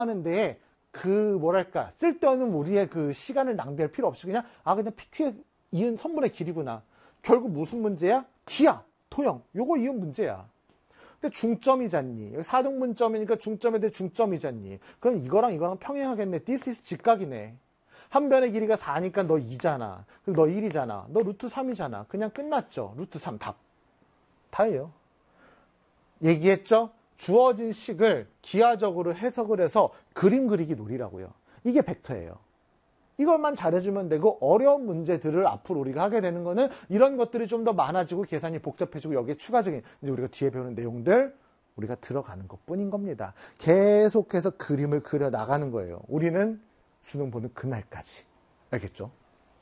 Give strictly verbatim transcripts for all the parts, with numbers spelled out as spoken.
하는데 그 뭐랄까 쓸데없는 우리의 그 시간을 낭비할 필요 없이 그냥 아 그냥 피큐의 이은 선분의 길이구나. 결국 무슨 문제야? 기하, 토형. 요거 이은 문제야. 근데 중점이잖니. 사등분점이니까 중점에 대해 중점이잖니. 그럼 이거랑 이거랑 평행하겠네. This is 직각이네. 한 변의 길이가 사니까 너 이잖아. 그리고 너 일이잖아. 너 루트 삼이잖아. 그냥 끝났죠. 루트 삼 답. 다예요. 얘기했죠? 주어진 식을 기하적으로 해석을 해서 그림 그리기 놀이라고요. 이게 벡터예요. 이것만 잘해주면 되고 어려운 문제들을 앞으로 우리가 하게 되는 거는 이런 것들이 좀 더 많아지고 계산이 복잡해지고 여기에 추가적인 이제 우리가 뒤에 배우는 내용들 우리가 들어가는 것뿐인 겁니다. 계속해서 그림을 그려 나가는 거예요. 우리는 수능 보는 그날까지. 알겠죠?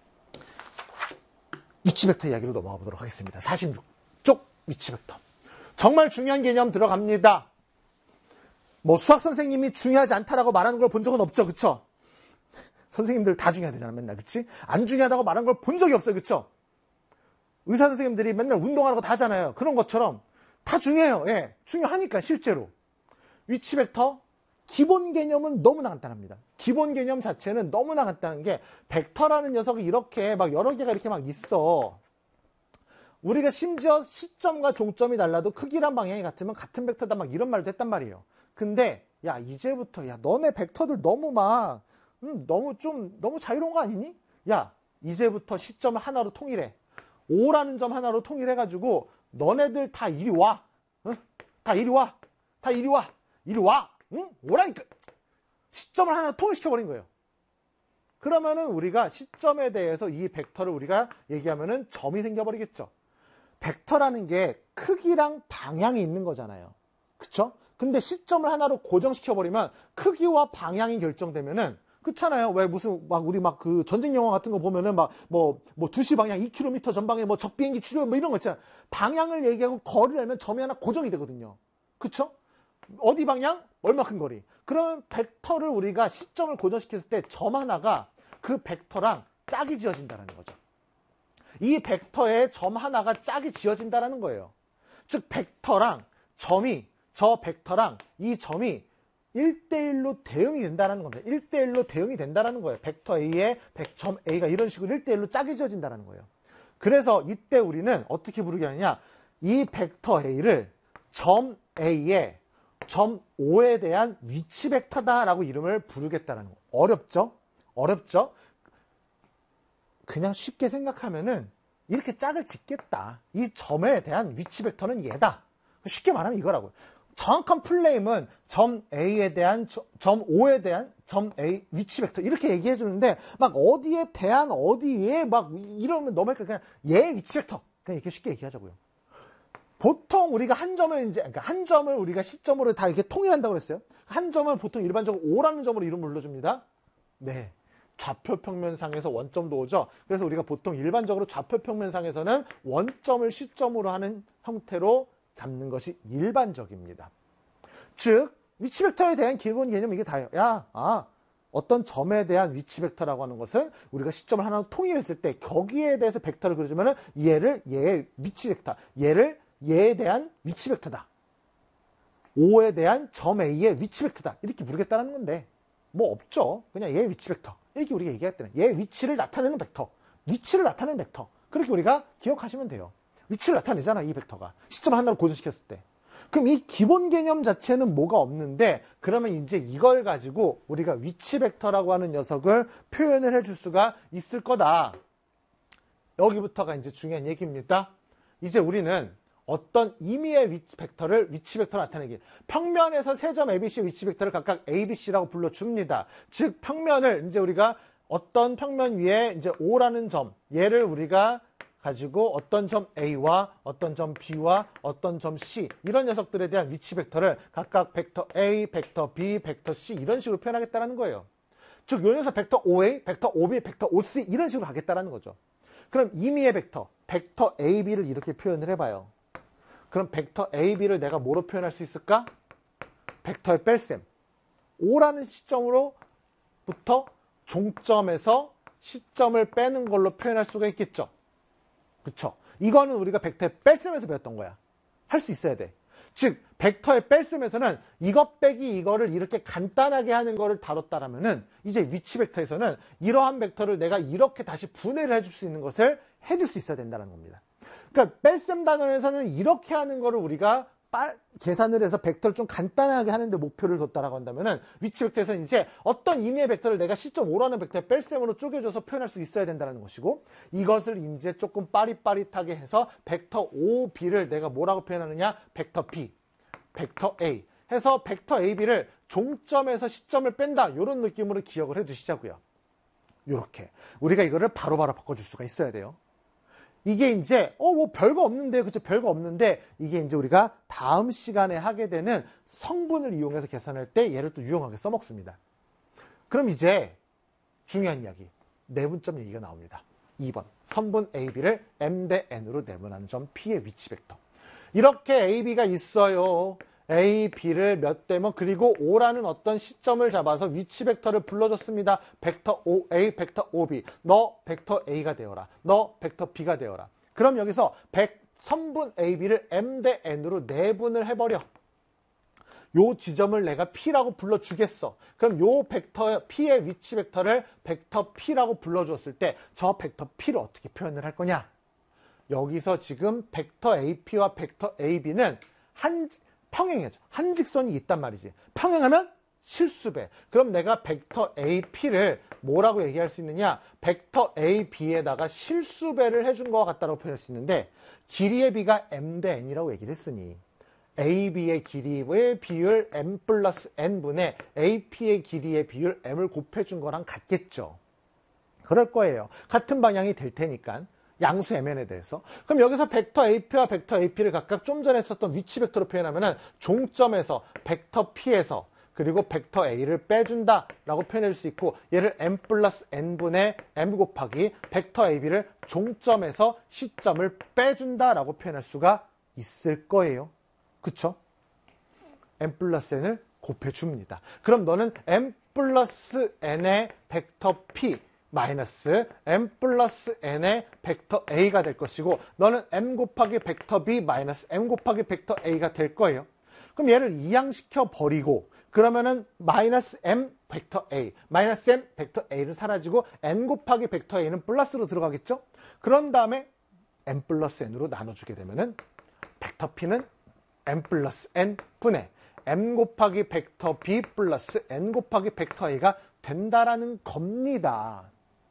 위치 벡터 이야기로 넘어가 보도록 하겠습니다. 사십육 쪽 위치 벡터. 정말 중요한 개념 들어갑니다. 뭐 수학 선생님이 중요하지 않다라고 말하는 걸 본 적은 없죠. 그쵸? 선생님들 다 중요하잖아 맨날. 그치? 안 중요하다고 말하는 걸 본 적이 없어요. 그쵸? 의사 선생님들이 맨날 운동하는 거 다 하잖아요. 그런 것처럼 다 중요해요. 예, 중요하니까 실제로. 위치 벡터 기본 개념은 너무나 간단합니다. 기본 개념 자체는 너무나 간단한 게 벡터라는 녀석이 이렇게 막 여러 개가 이렇게 막 있어. 우리가 심지어 시점과 종점이 달라도 크기랑 방향이 같으면 같은 벡터다 막 이런 말도 했단 말이에요. 근데 야 이제부터 야 너네 벡터들 너무 막 음, 너무 좀 너무 자유로운 거 아니니? 야 이제부터 시점을 하나로 통일해. 오라는 점 하나로 통일해가지고 너네들 다 이리 와. 응? 다 이리 와. 다 이리 와. 이리 와. 응? 오라니까. 시점을 하나 통일시켜버린 거예요. 그러면은 우리가 시점에 대해서 이 벡터를 우리가 얘기하면은 점이 생겨버리겠죠. 벡터라는 게 크기랑 방향이 있는 거잖아요. 그쵸? 근데 시점을 하나로 고정시켜버리면 크기와 방향이 결정되면은 그렇잖아요. 왜 무슨 막 우리 막 그 전쟁 영화 같은 거 보면은 막 뭐 뭐 두 시 방향 이 킬로미터 전방에 뭐 적 비행기 출현 뭐 이런 거 있잖아요. 방향을 얘기하고 거리를 알면 점이 하나 고정이 되거든요. 그쵸? 어디 방향? 얼마큼 거리. 그럼 벡터를 우리가 시점을 고정시켰을 때 점 하나가 그 벡터랑 짝이 지어진다는 거죠. 이 벡터에 점 하나가 짝이 지어진다는 거예요. 즉 벡터랑 점이 저 벡터랑 이 점이 일 대 일로 대응이 된다는 겁니다. 일 대 일로 대응이 된다는 거예요. 벡터 A에 점 A가 이런 식으로 일 대 일로 짝이 지어진다는 거예요. 그래서 이때 우리는 어떻게 부르게 하느냐. 이 벡터 A를 점 A에 점 O에 대한 위치 벡터다라고 이름을 부르겠다는 거. 어렵죠? 어렵죠? 그냥 쉽게 생각하면은 이렇게 짝을 짓겠다. 이 점에 대한 위치 벡터는 얘다. 쉽게 말하면 이거라고요. 정확한 플레임은 점 A에 대한 점 O에 대한 점 A 위치 벡터 이렇게 얘기해 주는데 막 어디에 대한 어디에 막 이러면 너무 헷갈려. 그냥 얘 위치 벡터 그냥 이렇게 쉽게 얘기하자고요. 보통 우리가 한 점을 이제 그러니까 한 점을 우리가 시점으로 다 이렇게 통일한다고 그랬어요. 한 점을 보통 일반적으로 O라는 점으로 이름을 불러줍니다. 네. 좌표 평면상에서 원점도 오죠. 그래서 우리가 보통 일반적으로 좌표 평면상에서는 원점을 시점으로 하는 형태로 잡는 것이 일반적입니다. 즉 위치 벡터에 대한 기본 개념 이게 다예요. 야, 아, 어떤 점에 대한 위치 벡터라고 하는 것은 우리가 시점을 하나 통일했을 때 거기에 대해서 벡터를 그려주면은 얘를 얘의 위치 벡터, 얘를 얘에 대한 위치 벡터다. O에 대한 점 A의 위치 벡터다. 이렇게 부르겠다는 건데 뭐 없죠. 그냥 얘의 위치 벡터. 이렇게 우리가 얘기했다는 얘 위치를 나타내는 벡터. 위치를 나타내는 벡터. 그렇게 우리가 기억하시면 돼요. 위치를 나타내잖아, 이 벡터가. 시점 하나로 고정시켰을 때. 그럼 이 기본 개념 자체는 뭐가 없는데, 그러면 이제 이걸 가지고 우리가 위치 벡터라고 하는 녀석을 표현을 해줄 수가 있을 거다. 여기부터가 이제 중요한 얘기입니다. 이제 우리는 어떤 임의의 위치 벡터를 위치 벡터로 나타내기. 평면에서 세 점 에이비씨 위치 벡터를 각각 에이비씨라고 불러줍니다. 즉, 평면을 이제 우리가 어떤 평면 위에 이제 O라는 점, 얘를 우리가 가지고 어떤 점 A와 어떤 점 B와 어떤 점 C 이런 녀석들에 대한 위치 벡터를 각각 벡터 A, 벡터 B, 벡터 C 이런 식으로 표현하겠다는 거예요. 즉, 요 녀석 벡터 오에이, 벡터 오비, 벡터 오씨 이런 식으로 하겠다는 거죠. 그럼 임의의 벡터, 벡터 에이비를 이렇게 표현을 해봐요. 그럼 벡터 에이비를 내가 뭐로 표현할 수 있을까? 벡터의 뺄셈. O라는 시점으로부터 종점에서 시점을 빼는 걸로 표현할 수가 있겠죠. 그쵸? 이거는 우리가 벡터의 뺄셈에서 배웠던 거야. 할 수 있어야 돼. 즉 벡터의 뺄셈에서는 이것 빼기 이거를 이렇게 간단하게 하는 거를 다뤘다라면은 이제 위치 벡터에서는 이러한 벡터를 내가 이렇게 다시 분해를 해줄 수 있는 것을 해줄 수 있어야 된다는 겁니다. 그러니까 뺄셈 단원에서는 이렇게 하는 거를 우리가 빨, 계산을 해서 벡터를 좀 간단하게 하는데 목표를 뒀다라고 한다면은 위치 벡터에서는 이제 어떤 의미의 벡터를 내가 시점 오라는 벡터의 뺄셈으로 쪼개줘서 표현할 수 있어야 된다는 것이고, 이것을 이제 조금 빠릿빠릿하게 해서 벡터 오비를 내가 뭐라고 표현하느냐, 벡터 B, 벡터 A 해서 벡터 에이비를 종점에서 시점을 뺀다, 이런 느낌으로 기억을 해 두시자고요. 이렇게 우리가 이거를 바로바로 바꿔줄 수가 있어야 돼요. 이게 이제 어 뭐 별거 없는데, 그죠? 별거 없는데 이게 이제 우리가 다음 시간에 하게 되는 성분을 이용해서 계산할 때 얘를 또 유용하게 써먹습니다. 그럼 이제 중요한 이야기, 내분점 얘기가 나옵니다. 이 번 선분 에이비를 M 대 N으로 내분하는 점 P의 위치 벡터. 이렇게 에이비가 있어요. A, B를 몇 대면, 그리고 O라는 어떤 시점을 잡아서 위치 벡터를 불러줬습니다. 벡터 오에이, 벡터 오비. 너 벡터 A가 되어라. 너 벡터 B가 되어라. 그럼 여기서 백, 선분 에이비를 M 대 N으로 내분을 해버려. 요 지점을 내가 P라고 불러주겠어. 그럼 요 벡터 P의 위치 벡터를 벡터 P라고 불러주었을 때 저 벡터 P를 어떻게 표현을 할 거냐? 여기서 지금 벡터 에이피와 벡터 에이비는 한 평행이죠. 한 직선이 있단 말이지. 평행하면 실수배. 그럼 내가 벡터 에이피를 뭐라고 얘기할 수 있느냐? 벡터 에이비에다가 실수배를 해준 것 같다고 표현할 수 있는데, 길이의 비가 M 대 N이라고 얘기를 했으니 에이비의 길이의 비율 M 플러스 N분의 에이피의 길이의 비율 M을 곱해준 거랑 같겠죠. 그럴 거예요. 같은 방향이 될 테니까. 양수 Mn에 대해서. 그럼 여기서 벡터 에이피와 벡터 에이피를 각각 좀 전에 썼던 위치 벡터로 표현하면은 종점에서 벡터 P에서 그리고 벡터 A를 빼준다 라고 표현할 수 있고, 얘를 M 플러스 N분의 M 곱하기 벡터 에이비를 종점에서 시점을 빼준다 라고 표현할 수가 있을 거예요. 그쵸? M 플러스 N을 곱해줍니다. 그럼 너는 M 플러스 N의 벡터 P 마이너스 M 플러스 N의 벡터 A가 될 것이고, 너는 M 곱하기 벡터 B 마이너스 M 곱하기 벡터 A가 될 거예요. 그럼 얘를 이항시켜 버리고, 그러면은 마이너스 M 벡터 A, 마이너스 M 벡터 A는 사라지고 N 곱하기 벡터 A는 플러스로 들어가겠죠? 그런 다음에 M 플러스 N으로 나눠주게 되면은 벡터 P는 M 플러스 N 분의 M 곱하기 벡터 B 플러스 N 곱하기 벡터 A가 된다라는 겁니다.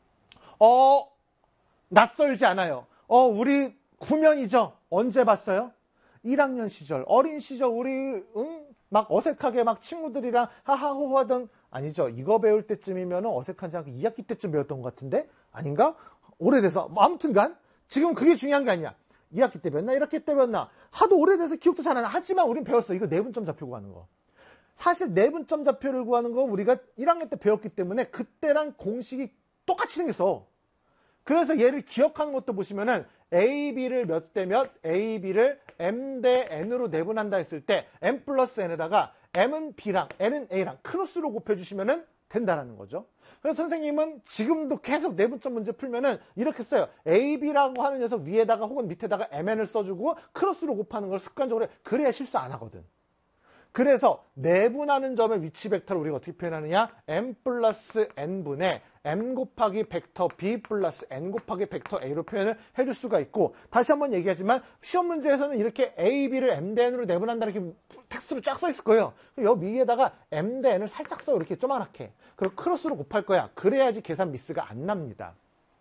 어, 낯설지 않아요. 어, 우리 구면이죠. 언제 봤어요? 일 학년 시절, 어린 시절 우리 응? 막 어색하게 막 친구들이랑 하하호호 하던, 아니죠. 이거 배울 때쯤이면 어색하지 않고 이 학기 때쯤 배웠던 것 같은데? 아닌가? 오래돼서. 뭐 아무튼간 지금 그게 중요한 게 아니야. 이 학기 때 배웠나? 일 학기 때 배웠나? 하도 오래돼서 기억도 잘 안 나. 하지만 우린 배웠어. 이거 내분점 좌표 구하는 거. 사실 내분점 좌표를 구하는 거 우리가 일 학년 때 배웠기 때문에 그때랑 공식이 똑같이 생겼어. 그래서 얘를 기억하는 것도 보시면은 에이비를 몇 대 몇, 에이비를 M 대 N으로 내분한다 했을 때 M 플러스 N에다가 M은 B랑 N은 A랑 크로스로 곱해주시면은 된다라는 거죠. 그래서 선생님은 지금도 계속 내분점 문제 풀면은 이렇게 써요. 에이비라고 하는 녀석 위에다가 혹은 밑에다가 엠엔을 써주고 크로스로 곱하는 걸 습관적으로 해. 그래야 실수 안 하거든. 그래서 내분하는 점의 위치 벡터를 우리가 어떻게 표현하느냐? M 플러스 N분의 M 곱하기 벡터 B 플러스 N 곱하기 벡터 A로 표현을 해줄 수가 있고, 다시 한번 얘기하지만 시험 문제에서는 이렇게 A, B를 M 대 N으로 내분한다 이렇게 텍스트로 쫙 써 있을 거예요. 여기 위에다가 M 대 N을 살짝 써, 이렇게 조그맣게. 그리고 크로스로 곱할 거야. 그래야지 계산 미스가 안 납니다.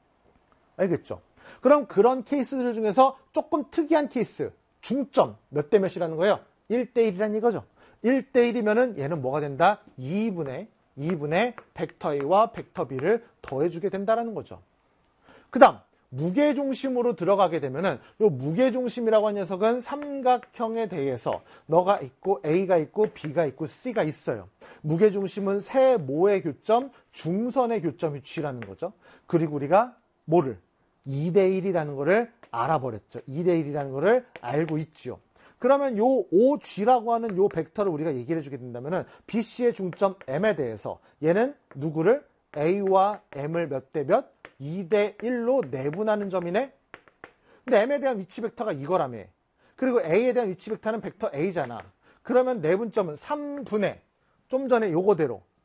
알겠죠? 그럼 그런 케이스들 중에서 조금 특이한 케이스, 중점 몇 대 몇이라는 거예요? 일 대 일이라는 이거죠. 일 대 일이면은 얘는 뭐가 된다? 이분의 이분의 벡터 A와 벡터 B를 더해주게 된다는 거죠. 그 다음 무게중심으로 들어가게 되면은 요 무게중심이라고 하는 녀석은 삼각형에 대해서 너가 있고 A가 있고 B가 있고 C가 있어요. 무게중심은 세모의 교점, 중선의 교점 위치라는 거죠. 그리고 우리가 뭐를? 이 대 일이라는 거를 알아버렸죠. 이 대 일이라는 거를 알고 있지요. 그러면 요 오지라고 하는 요 벡터를 우리가 얘기를 해주게 된다면은 비씨의 중점 M에 대해서 얘는 누구를? A와 M을 몇 대 몇? 이 대 일로 내분하는 점이네? 근데 M에 대한 위치 벡터가 이거라며. 그리고 A에 대한 위치 벡터는 벡터 A잖아. 그러면 내분점은 삼분의 좀 전에 요거대로